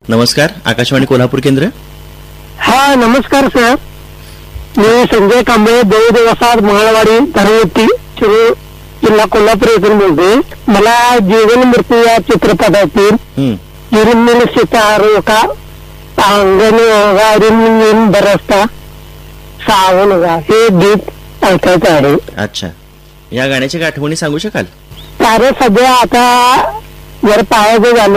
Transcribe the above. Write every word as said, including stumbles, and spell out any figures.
नमस्कार, आकाशवाणी कोल्हापूर केंद्र. हा नमस्कार सर, मी संजय कांबळे, देवदेव वसाहत मंगळवाडी धर्मवती शिरूर जिल्हा कोल्हापूर येथून बोलते. मला जीवन मृत्यू या चित्रपटातील हिरमिल सितारो का अंगण रिमझिम बरसता सावन गा हे गीत ऐकायचं आहे. अच्छा, या गाण्याची आठवणी सांगू शकाल? कारण सध्या आता जर पाहायचं झालं